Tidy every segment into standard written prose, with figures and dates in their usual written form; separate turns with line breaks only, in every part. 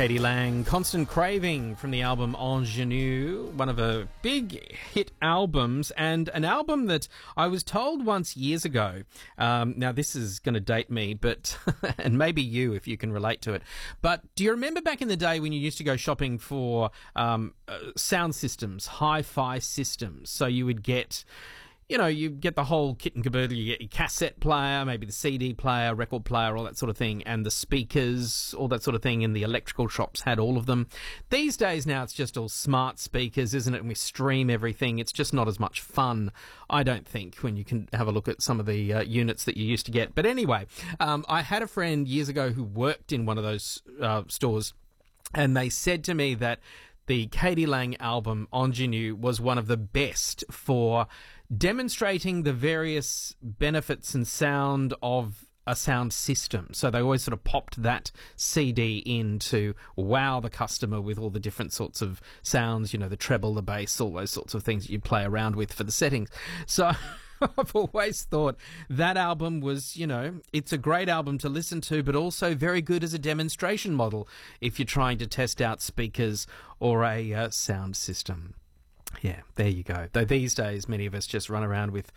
Katie Lang, Constant Craving from the album Ingenue, one of her big hit albums, and an album that I was told once years ago. Now, this is going to date me, but and maybe you, if you can relate to it. But do you remember back in the day when you used to go shopping for sound systems, hi-fi systems? So you would get... you get the whole kit and caboodle. You get your cassette player, maybe the CD player, record player, all that sort of thing, and the speakers, all that sort of thing, and the electrical shops had all of them. These days now it's just all smart speakers, isn't it? And we stream everything. It's just not as much fun, I don't think, when you can have a look at some of the units that you used to get. But anyway, I had a friend years ago who worked in one of those stores, and they said to me that the Katie Lang album, Ingenue, was one of the best for demonstrating the various benefits and sound of a sound system. So they always sort of popped that CD in to wow the customer with all the different sorts of sounds, the treble, the bass, all those sorts of things that you play around with for the settings. So... I've always thought that album was, it's a great album to listen to, but also very good as a demonstration model if you're trying to test out speakers or a sound system. Yeah, there you go. Though these days, many of us just run around with,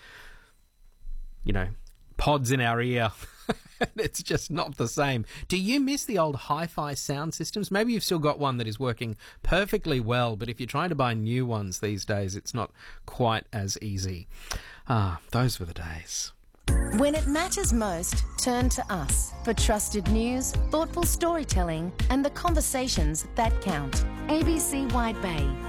pods in our ear. It's just not the same. Do you miss the old hi-fi sound systems? Maybe you've still got one that is working perfectly well, but if you're trying to buy new ones these days, it's not quite as easy. Those were the days.
When it matters most, turn to us for trusted news, thoughtful storytelling, and the conversations that count. ABC Wide Bay.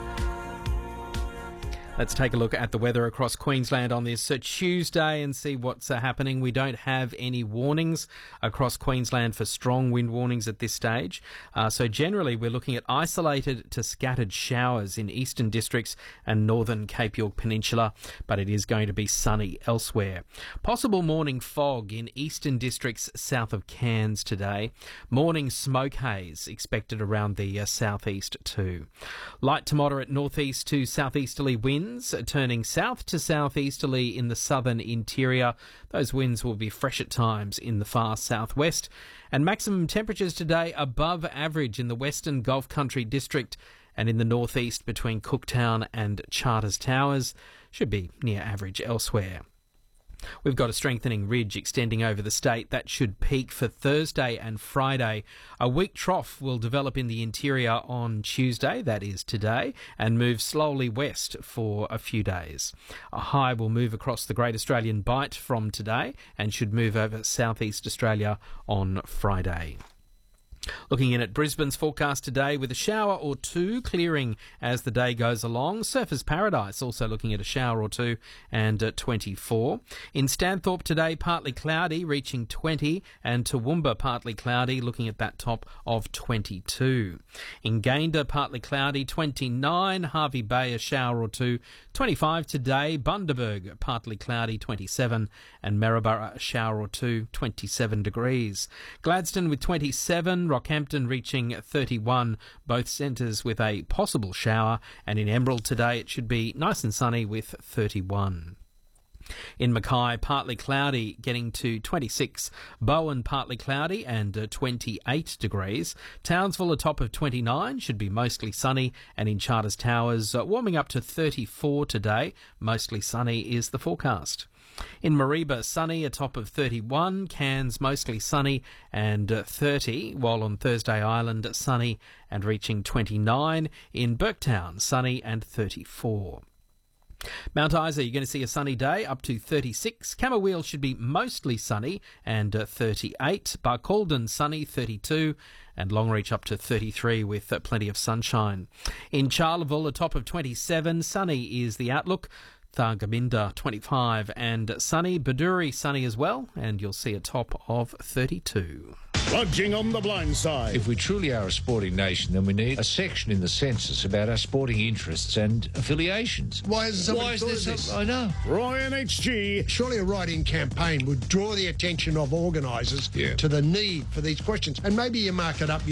Let's take a look at the weather across Queensland on this Tuesday and see what's happening. We don't have any warnings across Queensland for strong wind warnings at this stage. So generally we're looking at isolated to scattered showers in eastern districts and northern Cape York Peninsula, but it is going to be sunny elsewhere. Possible morning fog in eastern districts south of Cairns today. Morning smoke haze expected around the southeast too. Light to moderate northeast to southeasterly winds turning south to southeasterly in the southern interior. Those winds will be fresh at times in the far southwest. And maximum temperatures today above average in the western Gulf Country district and in the northeast between Cooktown and Charters Towers. Should be near average elsewhere. We've got a strengthening ridge extending over the state. That should peak for Thursday and Friday. A weak trough will develop in the interior on Tuesday, that is today, and move slowly west for a few days. A high will move across the Great Australian Bight from today and should move over southeast Australia on Friday. Looking in at Brisbane's forecast today with a shower or two clearing as the day goes along. Surfers Paradise also looking at a shower or two and 24. In Stanthorpe today, partly cloudy, reaching 20, and Toowoomba partly cloudy, looking at that top of 22. In Gayndah, partly cloudy, 29. Harvey Bay, a shower or two, 25 today. Bundaberg, partly cloudy, 27, and Maryborough, a shower or two, 27 degrees. Gladstone with 27. Rockhampton reaching 31, both centres with a possible shower, and in Emerald today it should be nice and sunny with 31. In Mackay, partly cloudy, getting to 26. Bowen, partly cloudy and 28 degrees. Townsville, a top of 29, should be mostly sunny. And in Charters Towers, warming up to 34 today. Mostly sunny is the forecast. In Mareeba, sunny, a top of 31. Cairns, mostly sunny and 30. While on Thursday Island, sunny and reaching 29. In Burketown, sunny and 34. Mount Isa, you're going to see a sunny day up to 36. Camberwell should be mostly sunny and 38. Barcaldine sunny, 32. And Longreach up to 33 with plenty of sunshine. In Charleville, a top of 27. Sunny is the outlook. Thargomindah 25 and sunny. Baduri sunny as well, and you'll see a top of 32.
Lodging on the blind side.
If we truly are a sporting nation, then we need a section in the census about our sporting interests and affiliations.
Why is
this? I know.
Roy and HG.
Surely a write-in campaign would draw the attention of organisers to the need for these questions. And maybe you mark it up